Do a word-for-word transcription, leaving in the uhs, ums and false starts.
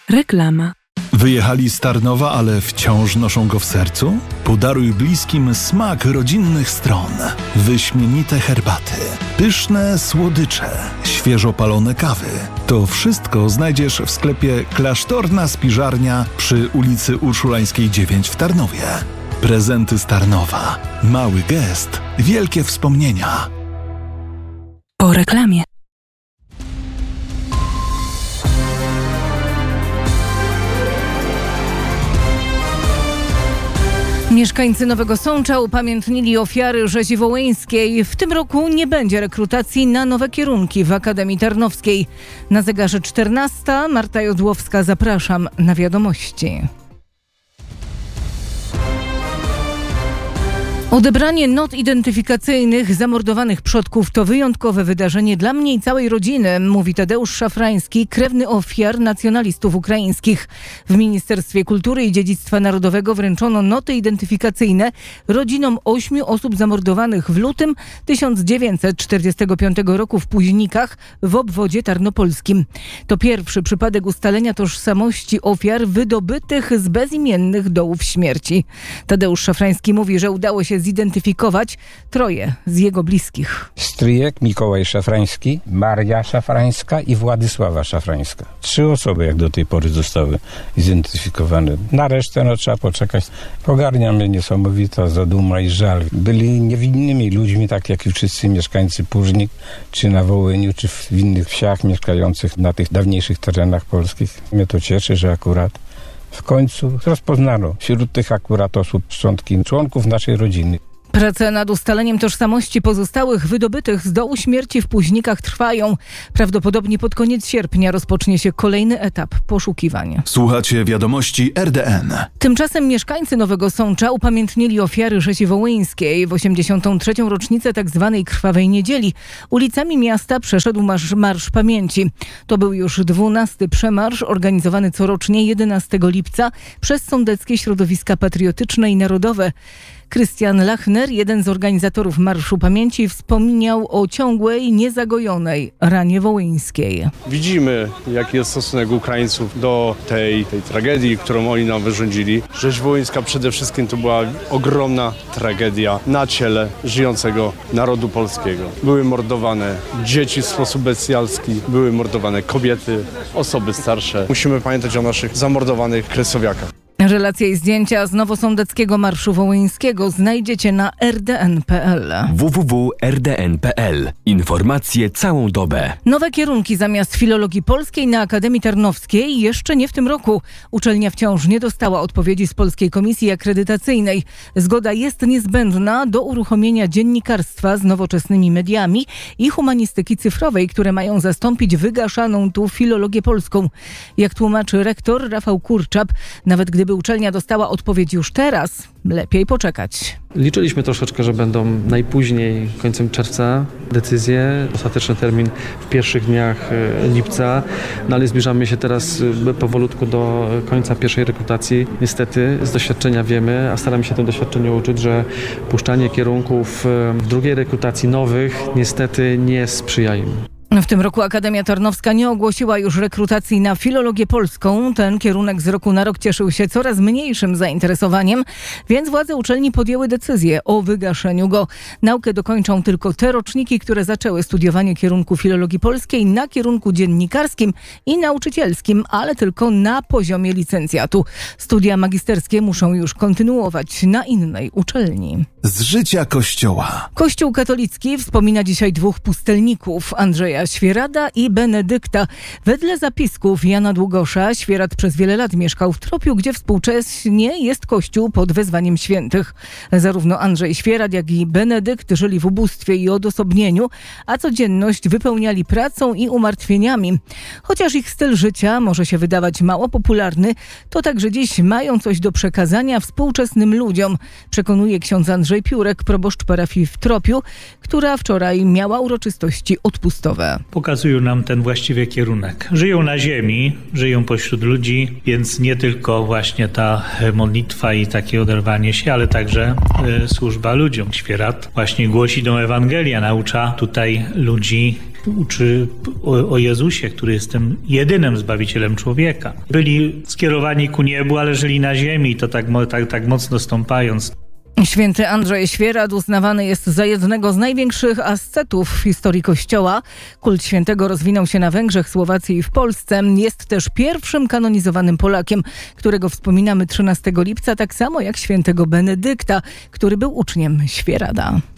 Reklama. Wyjechali z Tarnowa, ale wciąż noszą go w sercu? Podaruj bliskim smak rodzinnych stron. Wyśmienite herbaty, pyszne słodycze, świeżo palone kawy. To wszystko znajdziesz w sklepie Klasztorna Spiżarnia przy ulicy Urszulańskiej dziewięć w Tarnowie. Prezenty z Tarnowa. Mały gest, wielkie wspomnienia. Po reklamie. Mieszkańcy Nowego Sącza upamiętnili ofiary rzezi wołyńskiej. W tym roku nie będzie rekrutacji na nowe kierunki w Akademii Tarnowskiej. Na zegarze czternasta. Marta Jodłowska, zapraszam na wiadomości. Odebranie not identyfikacyjnych zamordowanych przodków to wyjątkowe wydarzenie dla mnie i całej rodziny, mówi Tadeusz Szafrański, krewny ofiar nacjonalistów ukraińskich. W Ministerstwie Kultury i Dziedzictwa Narodowego wręczono noty identyfikacyjne rodzinom ośmiu osób zamordowanych w lutym tysiąc dziewięćset czterdziestego piątego roku w Puźnikach w obwodzie tarnopolskim. To pierwszy przypadek ustalenia tożsamości ofiar wydobytych z bezimiennych dołów śmierci. Tadeusz Szafrański mówi, że udało się zidentyfikować troje z jego bliskich. Stryjek Mikołaj Szafrański, Maria Szafrańska i Władysława Szafrańska. Trzy osoby jak do tej pory zostały zidentyfikowane. Na resztę no, trzeba poczekać. Pogarnia mnie niesamowita zaduma i żal. Byli niewinnymi ludźmi, tak jak i wszyscy mieszkańcy Pużnik, czy na Wołyniu, czy w innych wsiach mieszkających na tych dawniejszych terenach polskich. Mnie to cieszy, że akurat w końcu rozpoznano wśród tych akurat osób szczątki członków naszej rodziny. Prace nad ustaleniem tożsamości pozostałych wydobytych z dołu śmierci w Puźnikach trwają. Prawdopodobnie pod koniec sierpnia rozpocznie się kolejny etap poszukiwań. Słuchacie wiadomości R D N. Tymczasem mieszkańcy Nowego Sącza upamiętnili ofiary rzezi wołyńskiej. W osiemdziesiątą trzecią rocznicę tzw. Krwawej Niedzieli ulicami miasta przeszedł marsz, marsz Pamięci. To był już dwunasty przemarsz organizowany corocznie jedenastego lipca przez sądeckie środowiska patriotyczne i narodowe. Krystian Lachner, jeden z organizatorów Marszu Pamięci, wspomniał o ciągłej, niezagojonej ranie wołyńskiej. Widzimy, jaki jest stosunek Ukraińców do tej, tej tragedii, którą oni nam wyrządzili. Rzeź wołyńska przede wszystkim to była ogromna tragedia na ciele żyjącego narodu polskiego. Były mordowane dzieci w sposób bestialski, były mordowane kobiety, osoby starsze. Musimy pamiętać o naszych zamordowanych kresowiakach. Relacje i zdjęcia z nowosądeckiego Marszu Wołyńskiego znajdziecie na r d n kropka p l. w w w kropka r d n kropka p l. Informacje całą dobę. Nowe kierunki zamiast filologii polskiej na Akademii Tarnowskiej jeszcze nie w tym roku. Uczelnia wciąż nie dostała odpowiedzi z Polskiej Komisji Akredytacyjnej. Zgoda jest niezbędna do uruchomienia dziennikarstwa z nowoczesnymi mediami i humanistyki cyfrowej, które mają zastąpić wygaszaną tu filologię polską. Jak tłumaczy rektor Rafał Kurczap, nawet gdyby uczelnia dostała odpowiedź już teraz, lepiej poczekać. Liczyliśmy troszeczkę, że będą najpóźniej końcem czerwca decyzje, ostateczny termin w pierwszych dniach lipca, no ale zbliżamy się teraz powolutku do końca pierwszej rekrutacji. Niestety z doświadczenia wiemy, a staramy się tym doświadczeniu uczyć, że puszczanie kierunków w drugiej rekrutacji nowych niestety nie sprzyja im. W tym roku Akademia Tarnowska nie ogłosiła już rekrutacji na filologię polską. Ten kierunek z roku na rok cieszył się coraz mniejszym zainteresowaniem, więc władze uczelni podjęły decyzję o wygaszeniu go. Naukę dokończą tylko te roczniki, które zaczęły studiowanie kierunku filologii polskiej na kierunku dziennikarskim i nauczycielskim, ale tylko na poziomie licencjatu. Studia magisterskie muszą już kontynuować na innej uczelni. Z życia Kościoła. Kościół katolicki wspomina dzisiaj dwóch pustelników, Andrzeja Świerada i Benedykta. Wedle zapisków Jana Długosza Świerad przez wiele lat mieszkał w Tropiu, gdzie współcześnie jest kościół pod wezwaniem świętych. Zarówno Andrzej Świerad, jak i Benedykt żyli w ubóstwie i odosobnieniu, a codzienność wypełniali pracą i umartwieniami. Chociaż ich styl życia może się wydawać mało popularny, to także dziś mają coś do przekazania współczesnym ludziom, przekonuje ksiądz Andrzej Piórek, proboszcz parafii w Tropiu, która wczoraj miała uroczystości odpustowe. Pokazują nam ten właściwy kierunek. Żyją na ziemi, żyją pośród ludzi, więc nie tylko właśnie ta modlitwa i takie oderwanie się, ale także y, służba ludziom. Świerat właśnie głosi tą Ewangelię, naucza tutaj ludzi uczy o, o Jezusie, który jest tym jedynym Zbawicielem człowieka. Byli skierowani ku niebu, ale żyli na ziemi, to tak, tak, tak mocno stąpając. Święty Andrzej Świerad uznawany jest za jednego z największych ascetów w historii Kościoła. Kult świętego rozwinął się na Węgrzech, Słowacji i w Polsce. Jest też pierwszym kanonizowanym Polakiem, którego wspominamy trzynastego lipca, tak samo jak świętego Benedykta, który był uczniem Świerada.